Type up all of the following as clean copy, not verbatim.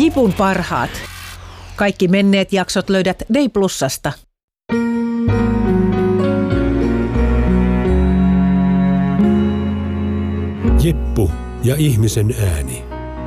Jipun parhaat. Kaikki menneet jaksot löydät Day Plusasta. Jeppu ja ihmisen ääni.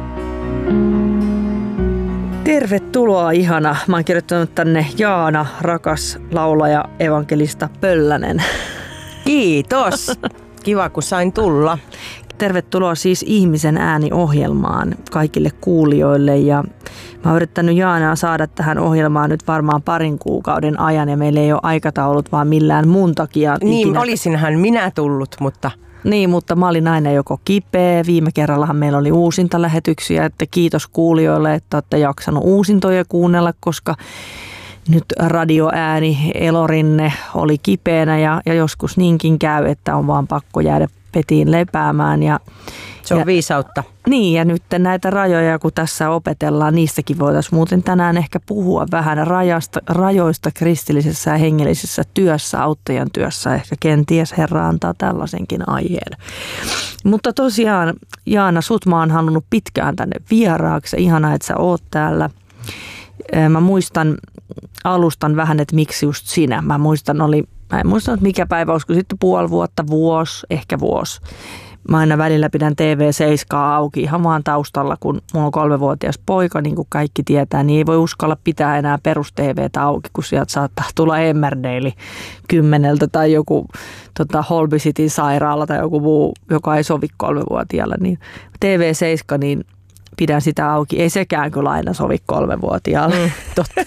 Tervetuloa ihana. Mä oon kirjoittanut tänne Jaana, rakas laulaja evankelista Pöllänen. Kiitos. Kiva kun sain tulla. Tervetuloa siis Ihmisen ääni-ohjelmaan kaikille kuulijoille. Ja mä oon yrittänyt Jaanaa saada tähän ohjelmaan nyt varmaan parin kuukauden ajan ja meillä ei ole aikataulut vaan millään muun takia. Niin, ikinä. olisinhan minä tullut, mutta... Niin, mutta mä olin aina joko kipeä. Viime kerrallahan meillä oli uusintalähetyksiä, että kiitos kuulijoille, että olette jaksanut uusintoja kuunnella, koska nyt radioääni Elorinne oli kipeänä ja joskus niinkin käy, että on vaan pakko jäädä petiin lepäämään. Se on viisautta. Niin, ja nyt näitä rajoja, kun tässä opetellaan, niistäkin voitaisiin muuten tänään ehkä puhua vähän rajoista kristillisessä ja hengellisessä työssä, auttajan työssä. Ehkä kenties Herra antaa tällaisenkin aiheen. Mutta tosiaan, Jaana, sut mä oon halunnut pitkään tänne vieraaksi. Ihanaa, että sä oot täällä. Mä alustan vähän, että miksi just sinä. Mä en muistan, mikä päivä, olisiko sitten puoli vuotta, ehkä vuosi. Mä aina välillä pidän TV7 auki ihan vaan taustalla, kun mulla on 3-vuotias poika, niin kuin kaikki tietää, niin ei voi uskalla pitää enää perus-TVtä auki, kun sieltä saattaa tulla Emmerdale 10 tai joku Holby Cityn sairaala tai joku muu, joka ei sovi 3-vuotiaalle. Niin TV7, niin pidän sitä auki. Ei sekään kyllä aina sovi 3-vuotiaalle. Totta.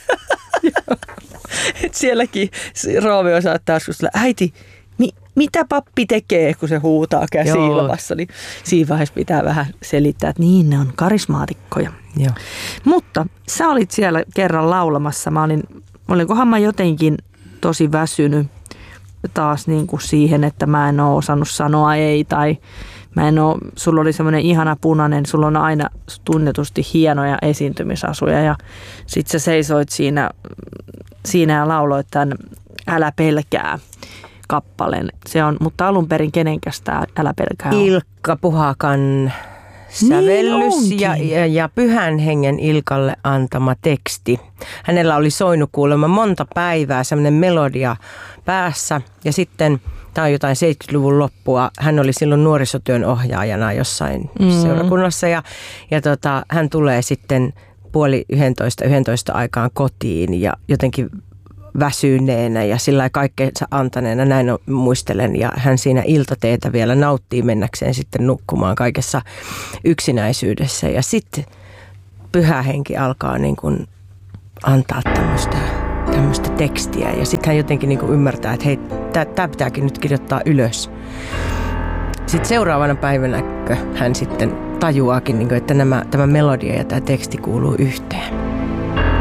Et sielläkin Roomio saattaa joskus äiti, mitä pappi tekee, kun se huutaa käsi ilmassa, niin siinä vaiheessa pitää vähän selittää, että niin ne on karismaatikkoja. Joo. Mutta sä olit siellä kerran laulamassa. Olinkohan mä jotenkin tosi väsynyt taas niin kuin siihen, että mä en ole osannut sanoa ei tai sulla oli semmoinen ihana punainen, sulla on aina tunnetusti hienoja esiintymisasuja ja sit sä seisoit siinä ja lauloit tämän Älä pelkää kappaleen. Se on, mutta alun perin kenenkäs tää Älä pelkää on? Ilkka Puhakan sävellys niin ja Pyhän Hengen Ilkalle antama teksti. Hänellä oli soinut kuulemma monta päivää semmoinen melodia päässä ja sitten tämä on jotain 70-luvun loppua. Hän oli silloin nuorisotyön ohjaajana jossain seurakunnassa ja hän tulee sitten 10:30 aikaan kotiin ja jotenkin väsyneenä ja sillä kaikkeensa antaneena, näin muistelen. Ja hän siinä iltateetä vielä nauttii mennäkseen sitten nukkumaan kaikessa yksinäisyydessä. Ja sitten Pyhä Henki alkaa niin kuin antaa tämmöistä tekstiä. Ja sitten hän jotenkin niin kuin ymmärtää, että hei, tämä pitääkin nyt kirjoittaa ylös. Sitten seuraavana päivänä hän sitten tajuaakin, että tämä melodia ja tämä teksti kuuluu yhteen.